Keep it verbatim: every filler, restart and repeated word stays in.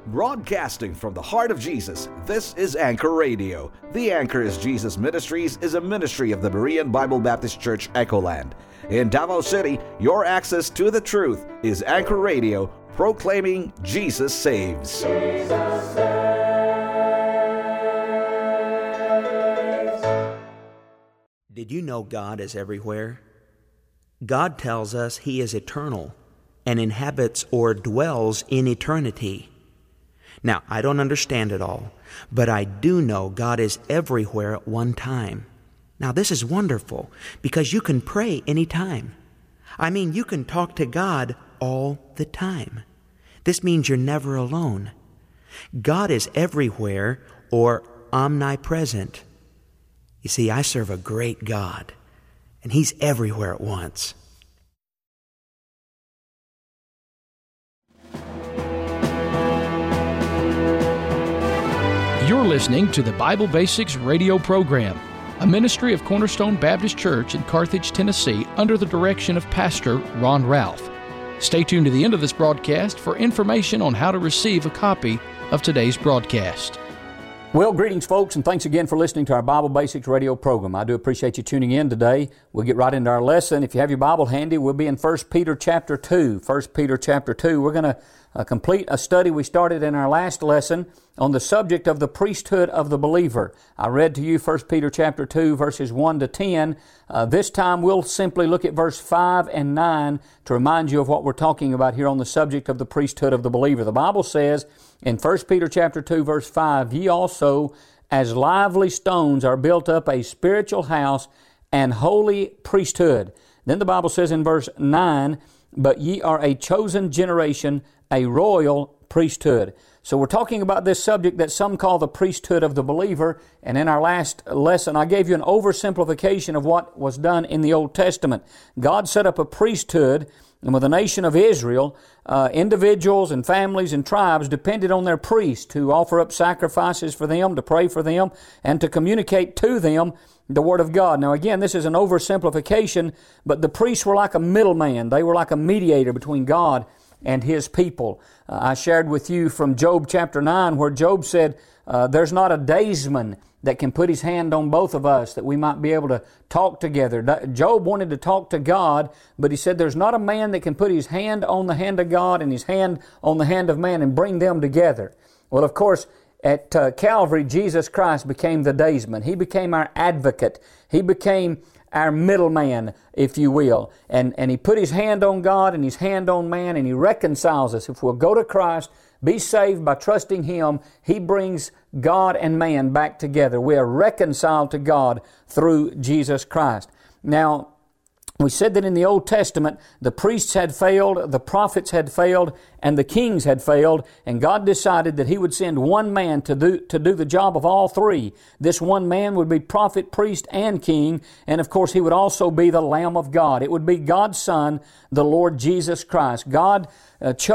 Broadcasting from the heart of Jesus, this is Anchor Radio. The Anchor is Jesus Ministries is a ministry of the Berean Bible Baptist Church, Echoland. In Davao City, your access to the truth is Anchor Radio, proclaiming Jesus saves. Jesus saves. Did you know God is everywhere? God tells us He is eternal and inhabits or dwells in eternity. Now, I don't understand it all, but I do know God is everywhere at one time. Now, this is wonderful because you can pray anytime. I mean, you can talk to God all the time. This means you're never alone. God is everywhere or omnipresent. You see, I serve a great God, and He's everywhere at once. You're listening to the Bible Basics radio program, a ministry of Cornerstone Baptist Church in Carthage, Tennessee, under the direction of Pastor Ron Ralph. Stay tuned to the end of this broadcast for information on how to receive a copy of today's broadcast. Well, greetings, folks, and thanks again for listening to our Bible Basics radio program. I do appreciate you tuning in today. We'll get right into our lesson. If you have your Bible handy, we'll be in First Peter chapter two. First Peter chapter two. We're going to uh, complete a study we started in our last lesson on the subject of the priesthood of the believer. I read to you First Peter chapter two, verses one to ten. Uh, this time we'll simply look at verse five and nine to remind you of what we're talking about here on the subject of the priesthood of the believer. The Bible says in First Peter chapter two, verse five, "Ye also, as lively stones, are built up a spiritual house and holy priesthood." Then the Bible says in verse nine, "But ye are a chosen generation, a royal priesthood." So we're talking about this subject that some call the priesthood of the believer. And in our last lesson, I gave you an oversimplification of what was done in the Old Testament. God set up a priesthood, and with the nation of Israel, uh, individuals and families and tribes depended on their priest to offer up sacrifices for them, to pray for them, and to communicate to them the Word of God. Now again, this is an oversimplification, but the priests were like a middleman. They were like a mediator between God and His people. Uh, I shared with you from Job chapter nine where Job said, uh, there's not a daysman that can put his hand on both of us that we might be able to talk together. Job wanted to talk to God, but he said there's not a man that can put his hand on the hand of God and his hand on the hand of man and bring them together. Well, of course, at uh, Calvary, Jesus Christ became the daysman. He became our advocate. He became our middleman, if you will. And, and He put His hand on God and His hand on man, and He reconciles us. If we'll go to Christ, be saved by trusting Him, He brings God and man back together. We are reconciled to God through Jesus Christ. Now, we said that in the Old Testament, the priests had failed, the prophets had failed, and the kings had failed, and God decided that He would send one man to do, to do the job of all three. This one man would be prophet, priest, and king, and of course He would also be the Lamb of God. It would be God's Son, the Lord Jesus Christ. God uh, chose